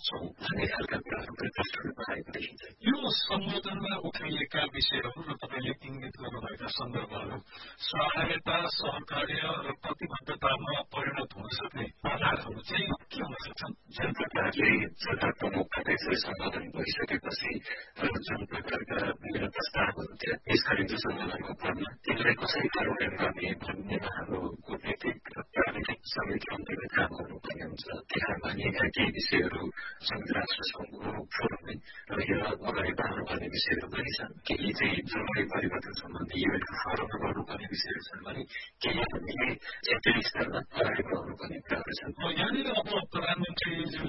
सक्छौँ भन्ने खालका कुराहरू प्रत्यक्ष रूपमा आएको देखिन्छ। यो सम्बोधनमा उठाइएका विषयहरू र तपाईँले इङ्गित गर्नुभएका सन्दर्भहरू सहायता, सहकार्य र प्रतिबद्धतामा परिणत हुन सक्ने आधारहरू चाहिँ के हुन सक्छन्? जुन प्रकारले सकारात्मक यसरी सम्बोधन भइसकेपछि जुन प्रकारका विभिन्न प्रस्तावहरू थिए यसका निम्ति सम्बोधनको क्रममा तिनलाई कसरी कार्यान्वयन गर्ने भन्नेमा हाम्रो कूटनीतिक र प्राविधिक समिति अन्तर्गत काम गर्नुपर्ने हुन्छ। त्यहाँ भनिएका केही विषयहरू संयुक्त राष्ट्र सङ्घको फोरमले र यो अगाडि बढ्नुपर्ने विषयहरू पनि छन्। केही चाहिँ जलवायु परिवर्तन सम्बन्धी युएनको फोरममा गर्नुपर्ने विषयहरू छन् भने केही हामीले क्षेत्रीय स्तरमा अगाडि बढाउनुपर्ने कुराहरू छन्। यहाँनिर अब प्रधानमन्त्री